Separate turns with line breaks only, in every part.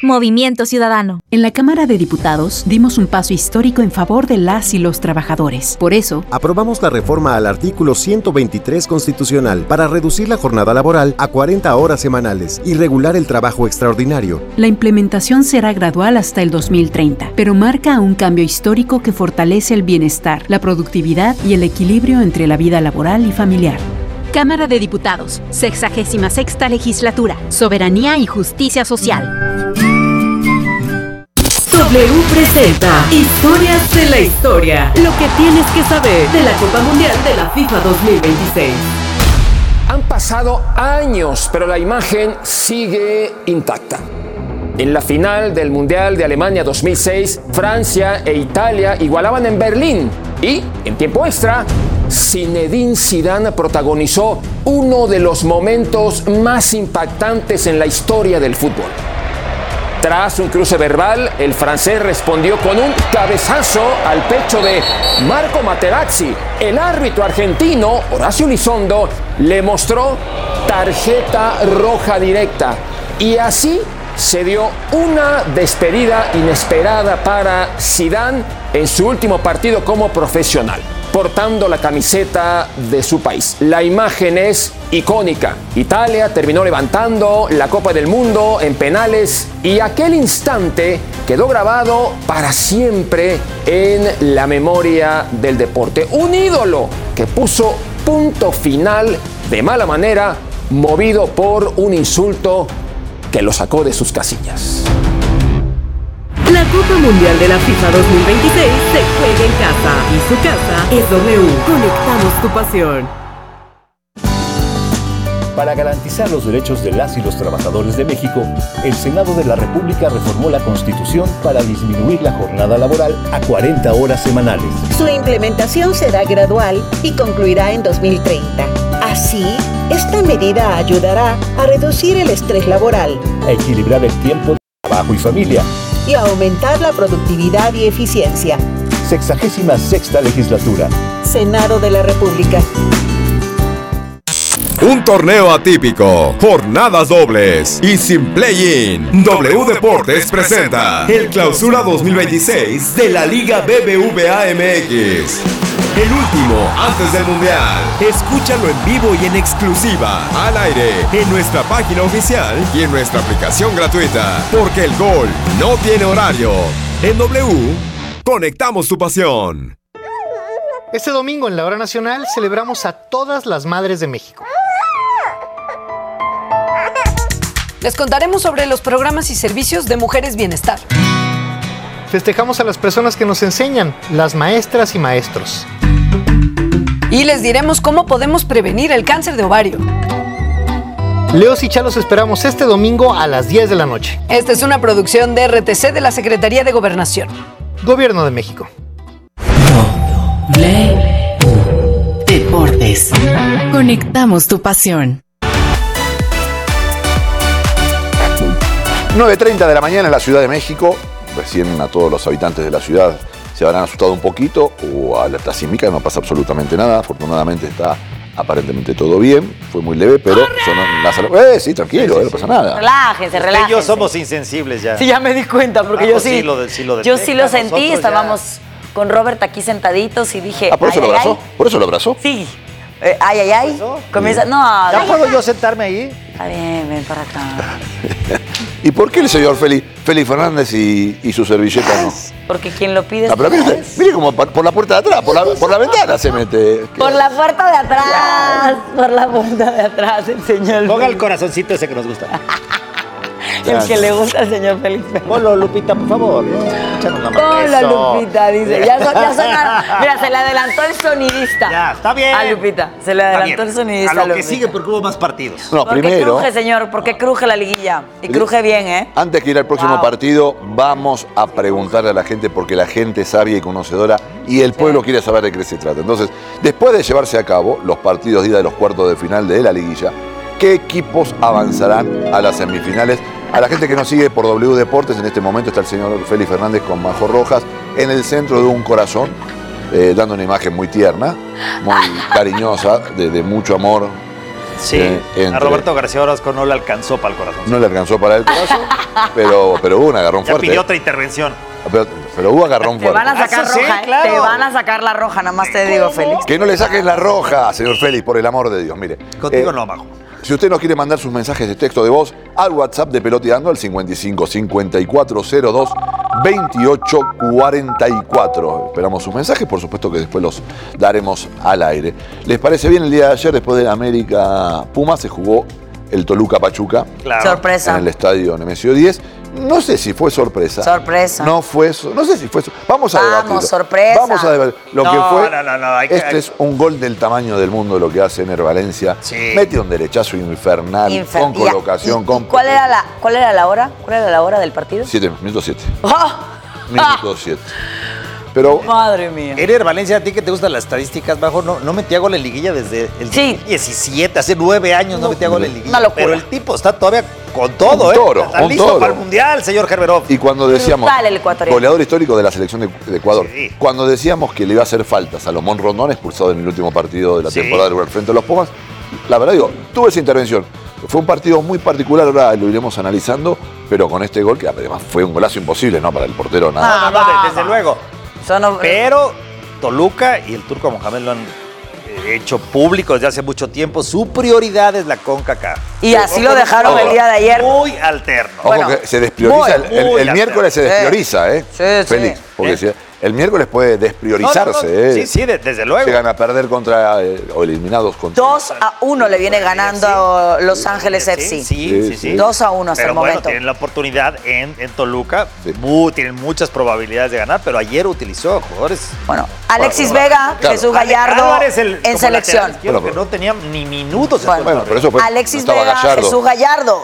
Movimiento Ciudadano.
En la Cámara de Diputados dimos un paso histórico en favor de las y los trabajadores. Por eso,
aprobamos la reforma al artículo 123 constitucional para reducir la jornada laboral a 40 horas semanales y regular el trabajo extraordinario.
La implementación será gradual hasta el 2030, pero marca un cambio histórico que fortalece el bienestar, la productividad y el equilibrio entre la vida laboral y familiar.
Cámara de Diputados, 66ª Legislatura, Soberanía y Justicia Social.
W presenta Historias de la Historia. Lo que tienes que saber de la Copa Mundial de la FIFA 2026.
Han pasado años, pero la imagen sigue intacta. En la final del Mundial de Alemania 2006, Francia e Italia igualaban en Berlín. Y, en tiempo extra, Zinedine Zidane protagonizó uno de los momentos más impactantes en la historia del fútbol. Tras un cruce verbal, el francés respondió con un cabezazo al pecho de Marco Materazzi. El árbitro argentino, Horacio Elizondo, le mostró tarjeta roja directa. Y así se dio una despedida inesperada para Zidane en su último partido como profesional, portando la camiseta de su país. La imagen es icónica. Italia terminó levantando la Copa del Mundo en penales y aquel instante quedó grabado para siempre en la memoria del deporte. Un ídolo que puso punto final de mala manera, movido por un insulto que lo sacó de sus casillas.
La Copa Mundial de la FIFA 2026 se juega en casa y su casa es W. Conectamos tu pasión.
Para garantizar los derechos de las y los trabajadores de México, el Senado de la República reformó la Constitución para disminuir la jornada laboral a 40 horas semanales.
Su implementación será gradual y concluirá en 2030. Así, esta medida ayudará a reducir el estrés laboral,
a equilibrar el tiempo de trabajo y familia
y a aumentar la productividad y eficiencia.
66ª Legislatura.
Senado de la República.
Un torneo atípico, jornadas dobles y sin play-in. W Deportes presenta el Clausura 2026 de la Liga BBVA MX. El último antes del Mundial. Escúchalo en vivo y en exclusiva, al aire, en nuestra página oficial y en nuestra aplicación gratuita. Porque el gol no tiene horario. En W, conectamos tu pasión.
Este domingo en la Hora Nacional celebramos a todas las madres de México.
Les contaremos sobre los programas y servicios de Mujeres Bienestar.
Festejamos a las personas que nos enseñan, las maestras y maestros.
Y les diremos cómo podemos prevenir el cáncer de ovario.
Leos y Chalos esperamos este domingo a las 10 de la noche.
Esta es una producción de RTC de la Secretaría de Gobernación.
Gobierno de México.
Deportes. Conectamos tu pasión.
9:30 de la mañana en la Ciudad de México. Recién a todos los habitantes de la ciudad se habrán asustado un poquito, o alerta sísmica, no pasa absolutamente nada. Afortunadamente está aparentemente todo bien. Fue muy leve, pero sí, tranquilo, no pasa nada.
Relájense.
Ellos somos insensibles ya.
Sí, ya me di cuenta, porque yo sí lo sentí. Estábamos con Robert aquí sentaditos y dije...
¿Por eso lo abrazó? ¿Por eso lo abrazó?
Sí. Ay. Comienza... No.
¿Ya puedo yo sentarme ahí?
Está bien, ven para acá.
¿Y por qué el señor Félix Fernández y su servilleta no?
Porque quien lo pide...
No, pero mire como por la puerta de atrás, por la ventana se mete.
Por la puerta de atrás. Por la puerta de atrás, el señor.
Ponga el corazoncito ese que nos gusta.
El que le gusta al señor Félix Fernández.
Ponlo, Lupita, por favor.
Hola, Lupita, dice. Ya sonaron. Mira, se le adelantó el sonidista.
Ya, está bien.
A Lupita, se le adelantó el sonidista.
A lo que sigue porque hubo más partidos.
No,
porque
primero...
cruje, señor, porque cruje la liguilla. Y cruje bien, ¿eh?
Antes que ir al próximo partido, vamos a preguntarle a la gente, porque la gente es sabia y conocedora y el pueblo quiere saber de qué se trata. Entonces, después de llevarse a cabo los partidos de ida de los cuartos de final de la liguilla, ¿qué equipos avanzarán a las semifinales? A la gente que nos sigue por W Deportes, en este momento está el señor Félix Fernández con Majo Rojas en el centro de un corazón, dando una imagen muy tierna, muy cariñosa, de mucho amor
Sí, a Roberto García Orozco no le alcanzó para el corazón.
No le alcanzó para el corazón, pero hubo un agarrón
ya
fuerte.
Pidió otra intervención.
Pero hubo agarrón fuerte.
Te van a sacar roja, claro. Te van a sacar la roja, nada más te digo, Félix.
Que no le saquen la roja, señor Félix, por el amor de Dios. Mire.
Contigo no, Majo.
Si usted nos quiere mandar sus mensajes de texto de voz al WhatsApp de Peloteando al 55 5402 28 44. Esperamos sus mensajes, por supuesto que después los daremos al aire. ¿Les parece bien? El día de ayer, después de América Puma, se jugó el Toluca Pachuca.
Claro. Sorpresa.
En el estadio Nemesio 10. No sé si fue sorpresa.
Sorpresa.
No fue. No sé si fue. Vamos a debatirlo.
Sorpresa.
Vamos a debatir. Lo que fue.
No,
Este es un gol del tamaño del mundo lo que hace Ener Valencia.
Sí.
Mete un derechazo infernal con colocación.
¿Cuál era la hora? ¿Cuál era la hora del partido?
Minuto 7.
¡Oh!
Minuto 7. Pero.
Madre mía.
Ener Valencia, a ti que te gustan las estadísticas, Bajo, no metía gol en liguilla desde el 17, hace 9 años no metía gol en liguilla.
Una locura.
Pero el tipo está todavía con todo, Está listo para el Mundial, señor Gerberov.
Y cuando decíamos,
el ecuatoriano.
goleador histórico de la selección de Ecuador, cuando decíamos que le iba a hacer falta Salomón Rondón, expulsado en el último partido de la temporada regular frente a los Pumas, la verdad digo, tuve esa intervención. Fue un partido muy particular, ahora lo iremos analizando, pero con este gol, que además fue un golazo imposible, ¿no? Para el portero nada.
Desde luego. Pero Toluca y el Turco Mohamed lo han hecho público desde hace mucho tiempo. Su prioridad es la CONCACAF.
Y así lo dejaron el día de ayer.
Muy alterno.
Ojo que se desprioriza, el miércoles se desprioriza, Félix, porque si el miércoles puede despriorizarse.
Sí, desde luego.
Llegan a perder contra, o eliminados contra.
2-1 le viene ganando Los Ángeles FC.
Sí.
2-1 hasta
pero
el momento.
Tienen la oportunidad en Toluca. Tienen muchas probabilidades de ganar, pero ayer utilizó jugadores.
Bueno, Alexis Vega, Jesús Gallardo en selección.
Que no tenía ni minutos.
Bueno, pero eso fue.
Alexis Vega, Jesús Gallardo.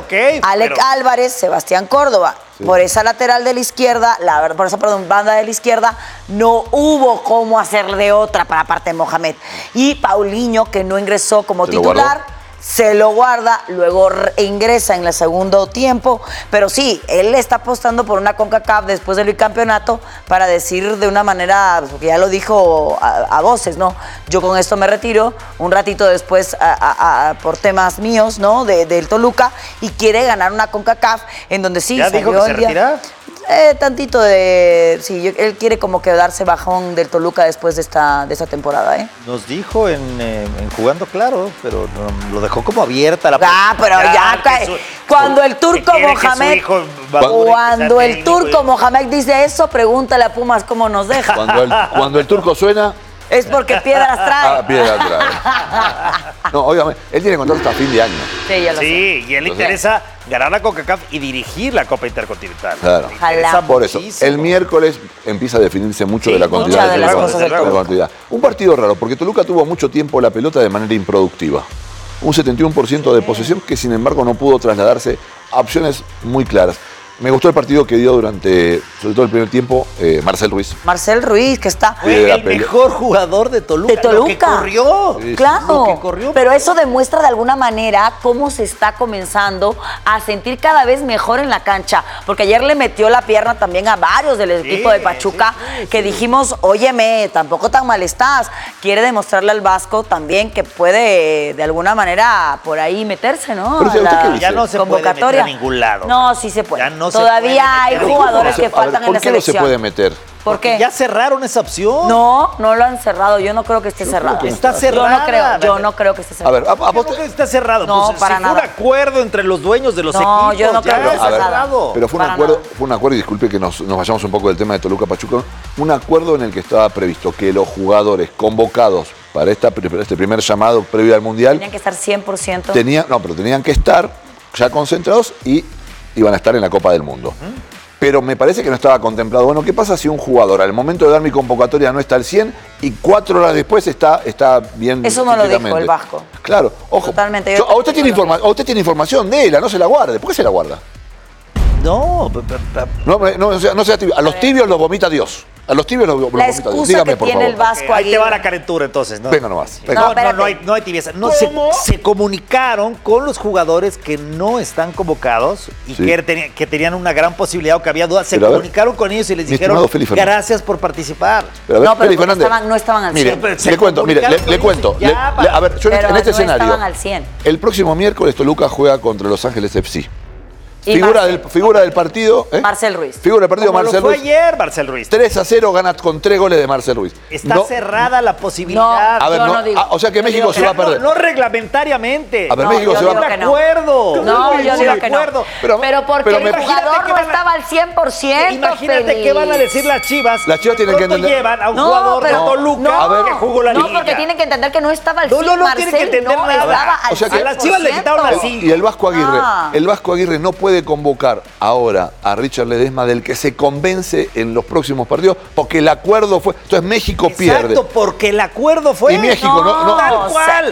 Alex Álvarez, Sebastián Córdoba. Por esa lateral de la izquierda, banda de la izquierda, no hubo cómo hacer de otra para parte de Mohamed. Y Paulinho, que no ingresó como titular, se lo guarda, luego ingresa en el segundo tiempo. Pero sí, él está apostando por una CONCACAF después del bicampeonato para decir de una manera, porque ya lo dijo a voces, ¿no? Yo con esto me retiro, un ratito después por temas míos, ¿no? Del Toluca, y quiere ganar una CONCACAF en donde sí.
¿Ya dijo que se retira?
Tantito sí, él quiere como que darse bajón del Toluca después de esta temporada,
Nos dijo en Jugando Claro, pero lo dejó como abierta la
pero ya cuando el Turco Mohamed Mohamed dice eso, pregúntale a Pumas cómo nos deja.
Cuando el Turco suena,
es porque piedras trae.
Piedras trae. No, obviamente, él tiene contrato hasta fin de año.
Sí, ya lo sé.
Y él le interesa ganar la CONCACAF y dirigir la Copa Intercontinental.
Claro. Por eso, el miércoles empieza a definirse mucho de la cantidad. Un partido raro, porque Toluca tuvo mucho tiempo la pelota de manera improductiva. Un 71% de posesión que, sin embargo, no pudo trasladarse a opciones muy claras. Me gustó el partido que dio durante, sobre todo el primer tiempo, Marcel Ruiz.
Marcel Ruiz, que está...
Fue el mejor jugador de Toluca.
Lo
que corrió.
Claro, lo que corrió. Pero eso demuestra de alguna manera cómo se está comenzando a sentir cada vez mejor en la cancha. Porque ayer le metió la pierna también a varios del equipo de Pachuca, que dijimos, óyeme, tampoco tan mal estás. Quiere demostrarle al Vasco también que puede, de alguna manera, por ahí meterse, ¿no?
Pero
la
ya no se puede meter a ningún lado.
No, sí se puede.
Ya no
Todavía hay jugadores que faltan en la selección.
¿Por qué no se puede meter?
¿Por qué?
Ya cerraron esa opción.
No lo han cerrado. Yo no creo que esté cerrado.
Está cerrada.
Yo no creo que esté cerrado.
A ver,
¿por qué está cerrado?
No,
pues,
para nada.
Fue un acuerdo entre los dueños de los equipos.
No, yo no creo que esté cerrado.
Pero fue un acuerdo, y disculpe que nos vayamos un poco del tema de Toluca Pachuca, un acuerdo en el que estaba previsto que los jugadores convocados para este primer llamado previo al Mundial
tenían que estar 100%.
Pero tenían que estar ya concentrados y iban a estar en la Copa del Mundo. Pero me parece que no estaba contemplado. Bueno, ¿qué pasa si un jugador al momento de dar mi convocatoria no está al 100 y 4 horas después está bien?
Eso no lo dijo el Vasco.
Claro, ojo.
Totalmente.
Usted tiene información de él, no se la guarde. ¿Por qué se la guarda?
No
sea tibio. A los tibios los vomita Dios. A los tibios los
La excusa que tiene el Vasco
Ahí te va
Aguirre.
la calentura entonces, ¿no?
Venga nomás.
No hay tibieza. No, se comunicaron con los jugadores que no están convocados y que tenían una gran posibilidad o que había dudas. Se comunicaron con ellos y les dijeron gracias por participar.
Pero
no, pero no estaban al 100.
Mire, le cuento. A ver, yo en este escenario,
estaban al 100.
el próximo miércoles Toluca juega contra Los Ángeles FC. Figura del partido.
Marcel Ruiz.
Figura del partido Marcel Ruiz.
Fue ayer Marcel Ruiz.
3-0 gana con 3 goles de Marcel Ruiz.
Está cerrada la posibilidad.
A ver, o sea que México se va a perder.
No reglamentariamente.
A ver, México se va a
perder. No,
yo digo que no. Pero porque el jugador no estaba al 100%.
Imagínate qué van a decir las Chivas.
Las Chivas tienen que entender.
Llevan a un jugador de Toluca que jugó la liga.
No, porque tienen que entender que no estaba al 100%.
No tienen que entender nada.
O sea que
a las Chivas le quitaron al 5.
Y el Vasco Aguirre no puede convocar ahora a Richard Ledesma, del que se convence en los próximos partidos, porque el acuerdo fue. Entonces México pierde.
Exacto, porque el acuerdo fue.
Y México no
tal cual.